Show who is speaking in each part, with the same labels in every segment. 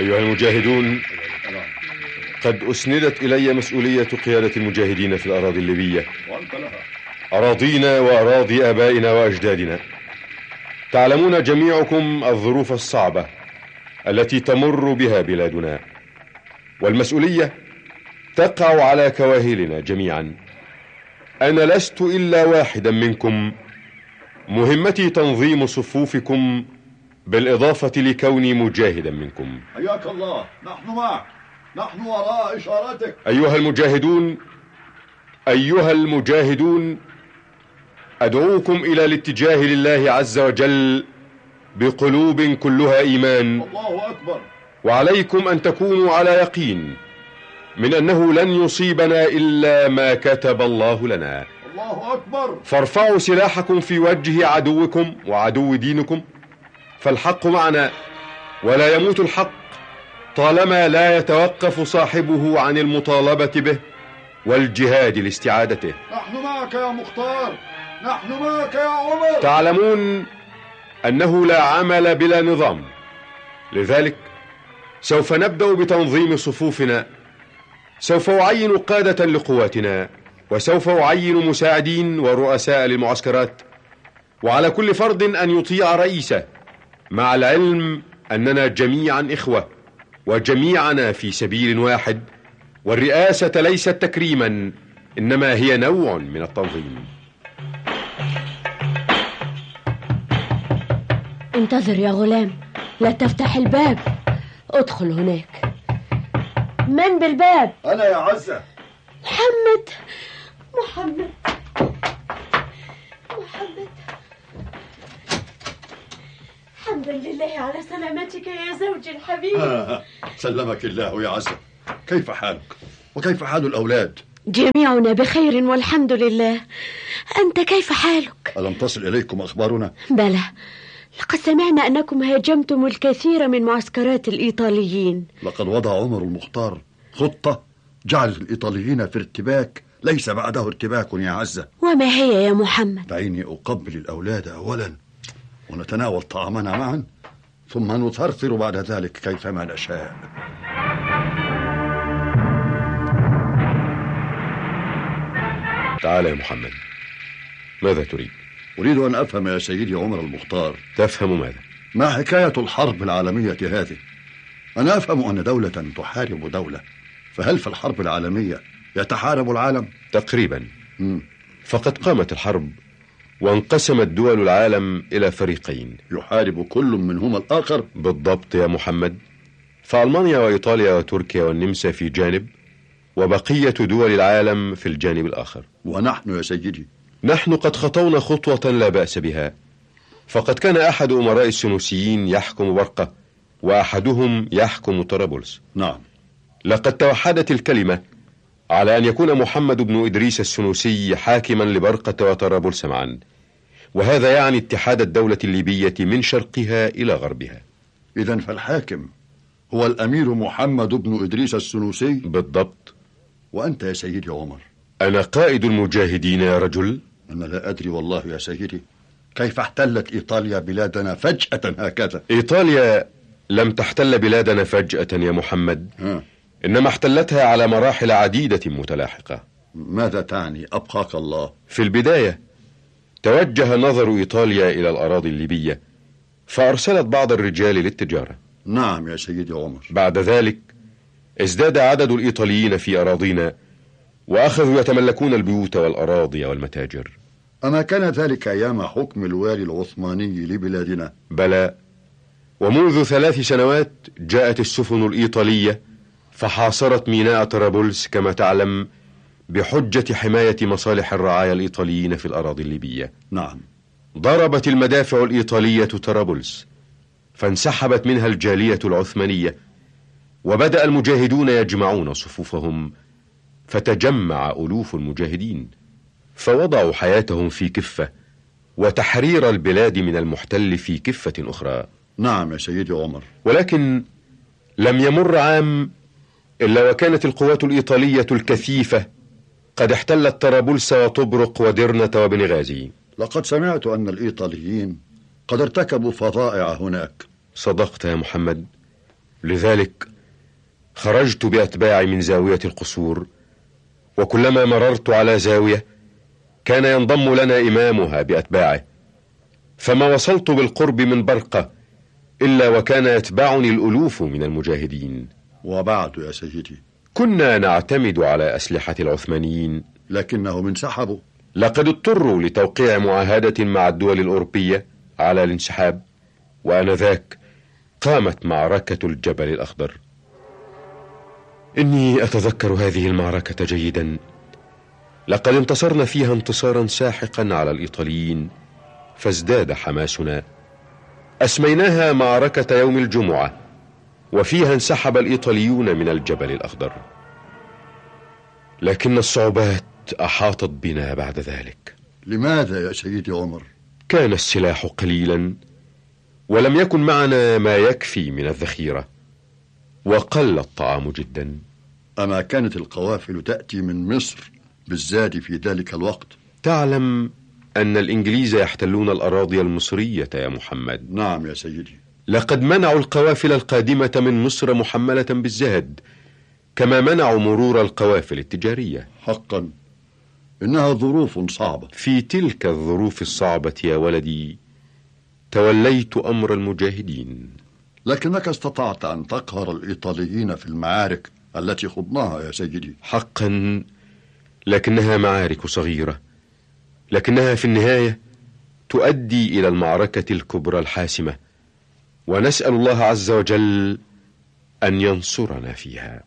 Speaker 1: أيها المجاهدون، قد أسندت إلي مسؤولية قيادة المجاهدين في الأراضي الليبية، أراضينا وأراضي آبائنا وأجدادنا. تعلمون جميعكم الظروف الصعبة التي تمر بها بلادنا، والمسؤولية تقع على كواهلنا جميعا. أنا لست إلا واحدا منكم، مهمتي تنظيم صفوفكم بالإضافة لكوني مجاهدا منكم.
Speaker 2: حياك الله، نحن معك، نحن وراء إشاراتك.
Speaker 1: أيها المجاهدون، أدعوكم إلى الاتجاه لله عز وجل بقلوب كلها إيمان.
Speaker 2: الله أكبر.
Speaker 1: وعليكم أن تكونوا على يقين من أنه لن يصيبنا إلا ما كتب الله لنا.
Speaker 2: الله أكبر.
Speaker 1: فارفعوا سلاحكم في وجه عدوكم وعدو دينكم، فالحق معنا، ولا يموت الحق طالما لا يتوقف صاحبه عن المطالبة به والجهاد لاستعادته.
Speaker 2: نحن معك يا مختار، نحن معك يا عمر.
Speaker 1: تعلمون أنه لا عمل بلا نظام، لذلك سوف نبدأ بتنظيم صفوفنا. سوف أعين قادة لقواتنا، وسوف أعين مساعدين ورؤساء للمعسكرات، وعلى كل فرد أن يطيع رئيسه، مع العلم أننا جميعا إخوة وجميعنا في سبيل واحد، والرئاسة ليست تكريما إنما هي نوع من التنظيم.
Speaker 3: انتظر يا غلام، لا تفتح الباب، ادخل هناك. من بالباب؟
Speaker 2: أنا يا عزة.
Speaker 3: محمد. الحمد لله على سلامتك يا زوجي الحبيب.
Speaker 2: سلمك الله يا عزة. كيف حالك وكيف حال الأولاد؟
Speaker 3: جميعنا بخير والحمد لله. أنت كيف حالك؟
Speaker 2: ألم تصل إليكم أخبارنا؟
Speaker 3: بلى، لقد سمعنا أنكم هاجمتم الكثير من معسكرات الإيطاليين.
Speaker 2: لقد وضع عمر المختار خطة جعلت الإيطاليين في ارتباك ليس بعده ارتباك يا عزة.
Speaker 3: وما هي يا محمد؟
Speaker 2: دعيني أقبل الأولاد أولا، ونتناول طعامنا معا، ثم نثرثر بعد ذلك كيفما نشاء.
Speaker 1: تعال يا محمد، ماذا تريد؟
Speaker 2: أريد أن أفهم يا سيدي عمر المختار.
Speaker 1: تفهم ماذا؟
Speaker 2: ما حكاية الحرب العالمية هذه؟ أنا أفهم أن دولة تحارب دولة، فهل في الحرب العالمية يتحارب العالم؟
Speaker 1: تقريبا. فقد قامت الحرب وانقسمت دول العالم إلى فريقين،
Speaker 2: يحارب كل منهما الآخر.
Speaker 1: بالضبط يا محمد. فألمانيا وإيطاليا وتركيا والنمسا في جانب، وبقية دول العالم في الجانب الآخر.
Speaker 2: ونحن يا سيدي؟
Speaker 1: نحن قد خطونا خطوة لا بأس بها، فقد كان أحد أمراء السنوسيين يحكم برقة، وأحدهم يحكم طرابلس.
Speaker 2: نعم.
Speaker 1: لقد توحدت الكلمة على أن يكون محمد بن إدريس السنوسي حاكما لبرقة وطرابلس معا، وهذا يعني اتحاد الدولة الليبية من شرقها إلى غربها.
Speaker 2: إذن فالحاكم هو الأمير محمد بن إدريس السنوسي؟
Speaker 1: بالضبط.
Speaker 2: وأنت يا سيدي عمر؟
Speaker 1: أنا قائد المجاهدين يا رجل.
Speaker 2: أنا لا أدري والله يا سيدي، كيف احتلت إيطاليا بلادنا فجأة هكذا؟
Speaker 1: إيطاليا لم تحتل بلادنا فجأة يا محمد، إنما احتلتها على مراحل عديدة متلاحقة.
Speaker 2: ماذا تعني أبقاك الله؟
Speaker 1: في البداية توجه نظر إيطاليا إلى الأراضي الليبية، فأرسلت بعض الرجال للتجارة.
Speaker 2: نعم يا سيدي عمر.
Speaker 1: بعد ذلك ازداد عدد الإيطاليين في أراضينا، وأخذوا يتملكون البيوت والأراضي والمتاجر.
Speaker 2: أما كان ذلك أيام حكم الوالي العثماني لبلادنا؟
Speaker 1: بلى، ومنذ 3 سنوات جاءت السفن الإيطالية فحاصرت ميناء طرابلس كما تعلم، بحجة حماية مصالح الرعايا الإيطاليين في الأراضي الليبية.
Speaker 2: نعم.
Speaker 1: ضربت المدافع الإيطالية طرابلس، فانسحبت منها الجالية العثمانية، وبدأ المجاهدون يجمعون صفوفهم، فتجمع ألوف المجاهدين، فوضعوا حياتهم في كفة، وتحرير البلاد من المحتل في كفة أخرى.
Speaker 2: نعم يا سيدي عمر.
Speaker 1: ولكن لم يمر عام إلا وكانت القوات الإيطالية الكثيفة قد احتلت طرابلس وطبرق ودرنة وبنغازي.
Speaker 2: لقد سمعت أن الإيطاليين قد ارتكبوا فظائع هناك.
Speaker 1: صدقت يا محمد، لذلك خرجت بأتباعي من زاوية القصور، وكلما مررت على زاوية كان ينضم لنا إمامها بأتباعه، فما وصلت بالقرب من برقة إلا وكان يتبعني الألوف من المجاهدين.
Speaker 2: وبعد يا سيدي؟
Speaker 1: كنا نعتمد على أسلحة العثمانيين
Speaker 2: لكنهم انسحبوا.
Speaker 1: لقد اضطروا لتوقيع معاهدة مع الدول الأوروبية على الانسحاب، وآنذاك قامت معركة الجبل الأخضر. إني أتذكر هذه المعركة جيدا، لقد انتصرنا فيها انتصارا ساحقا على الإيطاليين، فازداد حماسنا. أسميناها معركة يوم الجمعة، وفيها انسحب الإيطاليون من الجبل الأخضر. لكن الصعوبات أحاطت بنا بعد ذلك.
Speaker 2: لماذا يا سيدي عمر؟
Speaker 1: كان السلاح قليلا، ولم يكن معنا ما يكفي من الذخيرة، وقل الطعام جدا.
Speaker 2: أما كانت القوافل تأتي من مصر بالزاد في ذلك الوقت؟
Speaker 1: تعلم أن الإنجليز يحتلون الأراضي المصرية يا محمد.
Speaker 2: نعم يا سيدي.
Speaker 1: لقد منعوا القوافل القادمة من مصر محملة بالزاد، كما منعوا مرور القوافل التجارية.
Speaker 2: حقا إنها ظروف صعبة.
Speaker 1: في تلك الظروف الصعبة يا ولدي توليت أمر المجاهدين.
Speaker 2: لكنك استطعت أن تقهر الإيطاليين في المعارك التي خضناها يا سيدي.
Speaker 1: حقا، لكنها معارك صغيرة، لكنها في النهاية تؤدي إلى المعركة الكبرى الحاسمة، ونسأل الله عز وجل أن ينصرنا فيها.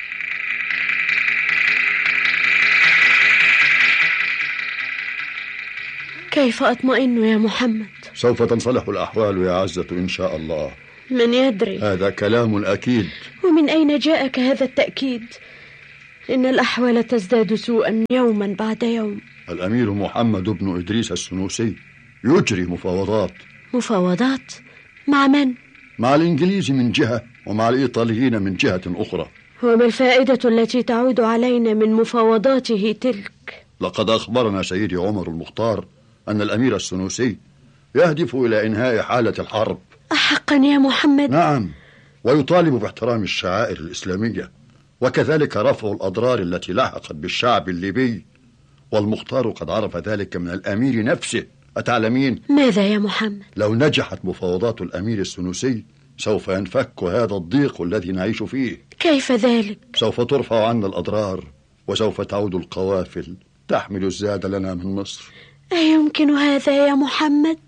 Speaker 3: كيف أطمئن يا محمد؟
Speaker 2: سوف تنصلح الأحوال يا عزة إن شاء الله.
Speaker 3: من يدري؟
Speaker 2: هذا كلام أكيد.
Speaker 3: ومن أين جاءك هذا التأكيد؟ إن الأحوال تزداد سوءا يوما بعد يوم.
Speaker 2: الأمير محمد بن إدريس السنوسي يجري مفاوضات.
Speaker 3: مفاوضات؟ مع من؟
Speaker 2: مع الإنجليز من جهة، ومع الإيطاليين من جهة أخرى.
Speaker 3: وما الفائدة التي تعود علينا من مفاوضاته تلك؟
Speaker 2: لقد أخبرنا سيدي عمر المختار أن الأمير السنوسي يهدف إلى إنهاء حالة الحرب.
Speaker 3: أحقا يا محمد؟
Speaker 2: نعم، ويطالب باحترام الشعائر الإسلامية، وكذلك رفع الأضرار التي لحقت بالشعب الليبي، والمختار قد عرف ذلك من الأمير نفسه. أتعلمين
Speaker 3: ماذا يا محمد؟
Speaker 2: لو نجحت مفاوضات الأمير السنوسي سوف ينفك هذا الضيق الذي نعيش فيه.
Speaker 3: كيف ذلك؟
Speaker 2: سوف ترفع عنا الأضرار، وسوف تعود القوافل تحمل الزاد لنا من مصر.
Speaker 3: أيمكن هذا يا محمد؟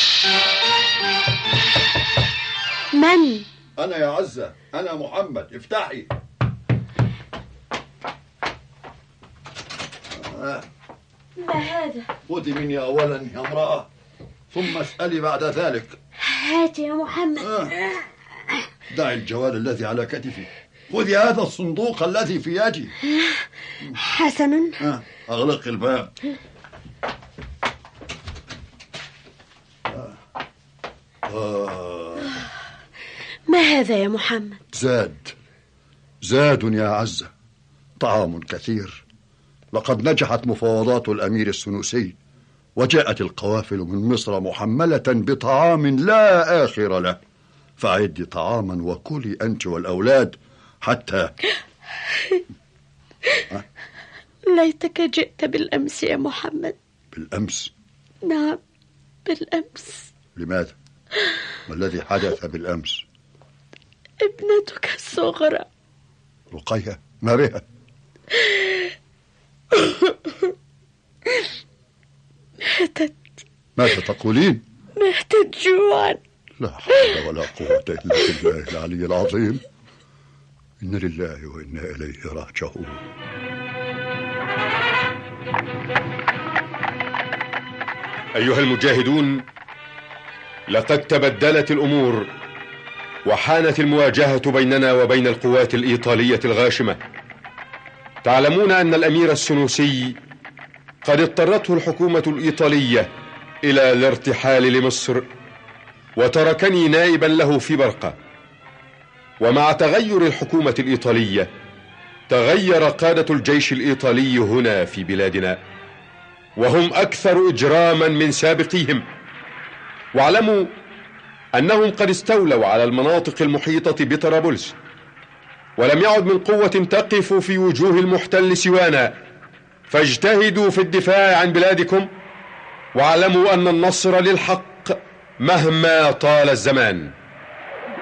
Speaker 3: من؟
Speaker 2: أنا يا عزة، أنا محمد، افتحي.
Speaker 3: ما هذا؟
Speaker 2: خذي مني أولا يا امرأة، ثم اسألي بعد ذلك.
Speaker 3: هات يا محمد.
Speaker 2: دعي الجوال الذي على كتفي، خذي هذا الصندوق الذي في يدي.
Speaker 3: حسنا.
Speaker 2: أغلق الباب.
Speaker 3: ما هذا يا محمد؟
Speaker 2: زاد يا عزة، طعام كثير. لقد نجحت مفاوضات الأمير السنوسي، وجاءت القوافل من مصر محملة بطعام لا آخر له، فعدي طعاما وكلي أنت والأولاد حتى
Speaker 3: ليتك جئت بالأمس يا محمد.
Speaker 2: بالأمس؟
Speaker 3: نعم، بالأمس.
Speaker 2: لماذا؟ ما الذي حدث بالأمس؟
Speaker 3: ابنتك الصغرى
Speaker 2: رقية، ما بها؟ ماذا تقولين؟
Speaker 3: ماتت جوعا.
Speaker 2: لا حول ولا قوة إلا بالله العلي العظيم. إنا لله وإنا إليه راجعون.
Speaker 1: أيها المجاهدون، لقد تبدلت الأمور، وحانت المواجهة بيننا وبين القوات الإيطالية الغاشمة. تعلمون أن الأمير السنوسي قد اضطرته الحكومة الإيطالية إلى الارتحال لمصر، وتركني نائبا له في برقة. ومع تغير الحكومة الإيطالية تغير قادة الجيش الإيطالي هنا في بلادنا، وهم أكثر إجراما من سابقيهم. واعلموا أنهم قد استولوا على المناطق المحيطة بطرابلس، ولم يعد من قوة تقف في وجوه المحتل سوانا، فاجتهدوا في الدفاع عن بلادكم، واعلموا أن النصر للحق مهما طال الزمان.